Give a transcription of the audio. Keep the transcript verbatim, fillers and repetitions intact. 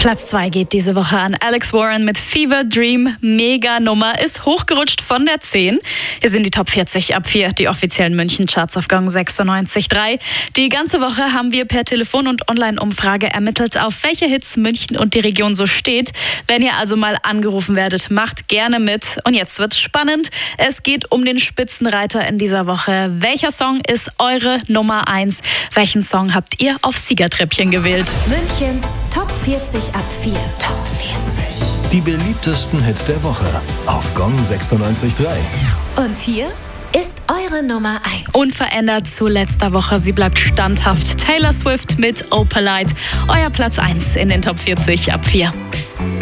Platz zwei geht diese Woche an Alex Warren mit Fever Dream. Mega Nummer, ist hochgerutscht von der zehn. Hier sind die Top vierzig ab vier, die offiziellen München-Charts auf Gong sechsundneunzig Komma drei. Die ganze Woche haben wir per Telefon- und Online-Umfrage ermittelt, auf welche Hits München und die Region so steht. Wenn ihr also mal angerufen werdet, macht gerne mit. Und jetzt wird's spannend. Es geht um den Spitzenreiter in dieser Woche. Welcher Song ist eure Nummer eins? Welchen Song habt ihr aufs Siegertreppchen gewählt? Münchens Top vierzig ab vier. Top vierzig. Die beliebtesten Hits der Woche auf Gong sechsundneunzig Komma drei. Und hier ist eure Nummer eins. Unverändert zu letzter Woche. Sie bleibt standhaft. Taylor Swift mit Oh Polite. Euer Platz eins in den Top vierzig ab vier.